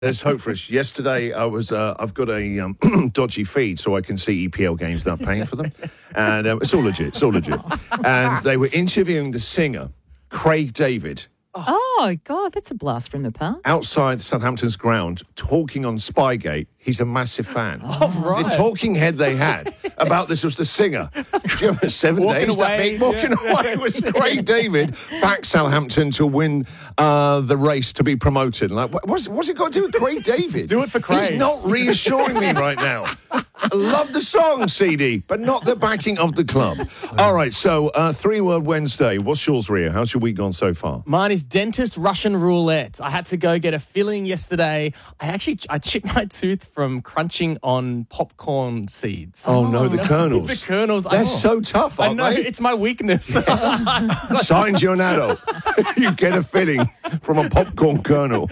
There's hope for us. Yesterday, I've got a dodgy feed so I can see EPL games without paying for them. And it's all legit. And they were interviewing the singer, Craig David. Oh, God, that's a blast from the past. Outside Southampton's ground, talking on Spygate. He's a massive fan. Oh, right. The talking head they had about this was the singer. Do you remember 7 days? Walking away was Craig David back Southampton to win the race to be promoted. Like, what's it got to do with Craig David? Do it for Craig. He's not reassuring me right now. I love the song, CD, but not the backing of the club. All right, so 3 Word Wednesday. What's yours, Ria? How's your week gone so far? Mine is dentist Russian roulette. I had to go get a filling yesterday. I chipped my tooth from crunching on popcorn seeds. Oh, no, the kernels. The kernels. They're so tough, aren't I know, they? it's my weakness. Yes. Signed you an adult. You get a filling from a popcorn kernel.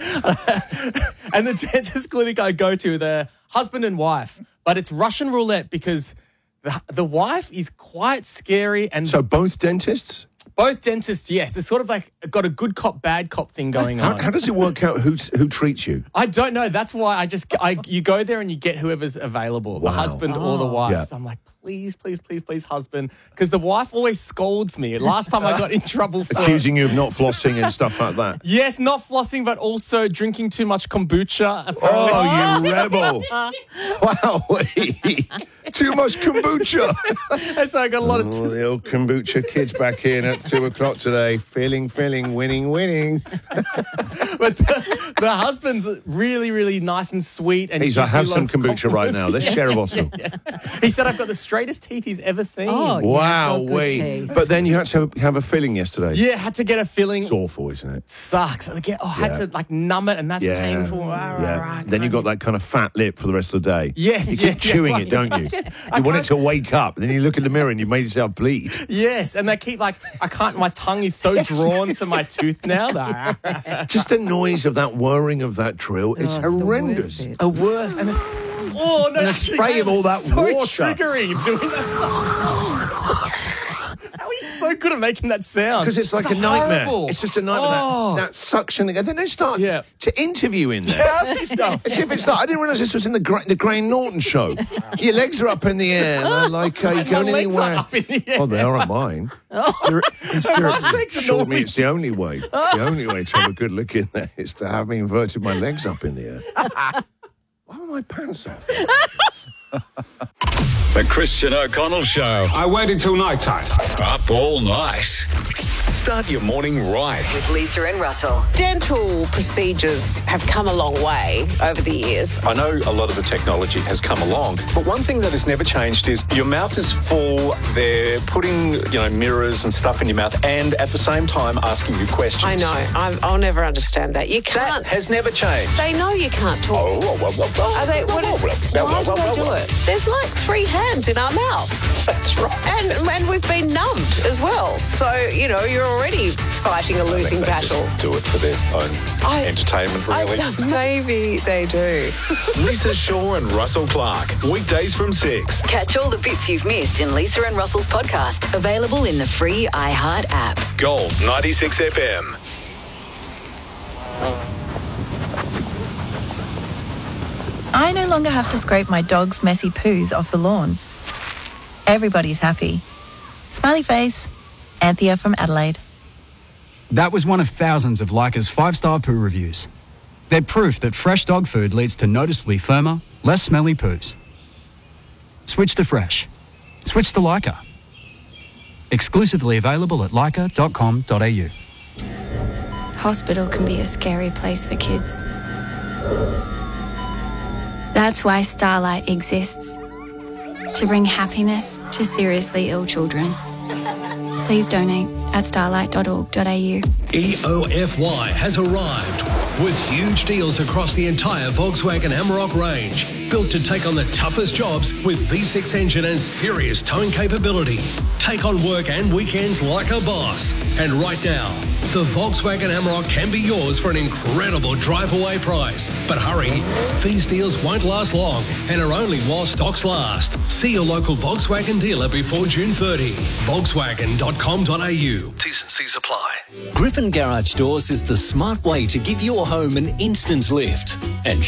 And the dentist clinic I go to, they're husband and wife. But it's Russian roulette because the wife is quite scary. And So both dentists? both dentists, yes. It's sort of like got a good cop, bad cop thing going on. How does it work out who treats you? I don't know. That's why you go there and you get whoever's available, the husband or the wife. Yeah. So I'm like, please, husband. Because the wife always scolds me. Last time I got in trouble for... Accusing you of not flossing and stuff like that. Yes, not flossing, but also drinking too much kombucha. Apparently. Oh, you rebel. Wow. Too much kombucha. And so I got a lot of... The old kombucha kids back in at 2 o'clock today. Filling, winning. But the husband's really, really nice and sweet. And He's like, gives me have a lot some of kombucha right now. Let's share a bottle. He said I've got the straightest teeth he's ever seen. Oh, Wow, you've got good teeth. But then you had to have a filling yesterday. Yeah, had to get a filling. It's awful, isn't it? Sucks. I had to like numb it, and that's painful. Yeah. Then you got that kind of fat lip for the rest of the day. Yes, You keep chewing it, don't you? You want it to wake up, and then you look in the mirror and you've made yourself bleed. Yes, and they keep like, I can't, my tongue is so drawn to my tooth now. Just the noise of that whirring of that drill, it's it's the horrendous. worst bit. A worse. And no, And the spray of all that so water. triggering doing that. How are you so good at making that sound? Because it's like a nightmare. horrible. It's just a nightmare. That suction. And then they start to interview in there. Ask you stuff. As if it's like, I didn't realise this was in the Graham Norton show. Your legs are up in the air. And they're like, you My going legs are anywhere? up in the air. Oh, they are on mine. Short me, it's the only way. The only way to have a good look in there is to have me inverted my legs up in the air. Why are my pants off? The Christian O'Connell Show. I waited till night time. Up all night. Start your morning right. With Lisa and Russell. Dental procedures have come a long way over the years. I know a lot of the technology has come along, but one thing that has never changed is your mouth is full. They're putting, mirrors and stuff in your mouth and at the same time asking you questions. I know. I'll never understand that. You can't. That has never changed. They know you can't talk. Are they? Why do they do it? There's like 3 hands in our mouth. That's right. And we've been numbed as well. So, you're already fighting a losing battle. Just do it for their own entertainment, really. Maybe they do. Lisa Shaw and Russell Clark. Weekdays from 6. Catch all the bits you've missed in Lisa and Russell's podcast. Available in the free iHeart app. Gold 96 FM. I no longer have to scrape my dog's messy poos off the lawn. Everybody's happy. Smiley face. Anthea from Adelaide. That was one of thousands of Leica's 5-star poo reviews. They're proof that fresh dog food leads to noticeably firmer, less smelly poos. Switch to fresh. Switch to Leica. Exclusively available at leica.com.au. Hospital can be a scary place for kids. That's why Starlight exists. To bring happiness to seriously ill children. Please donate at starlight.org.au. EOFY has arrived with huge deals across the entire Volkswagen Amarok range. Built to take on the toughest jobs with V6 engine and serious towing capability. Take on work and weekends like a boss. And right now, The Volkswagen Amarok can be yours for an incredible drive-away price. But hurry, these deals won't last long and are only while stocks last. See your local Volkswagen dealer before June 30. Volkswagen.com.au. T's and C's apply. Griffin Garage Doors is the smart way to give your home an instant lift. And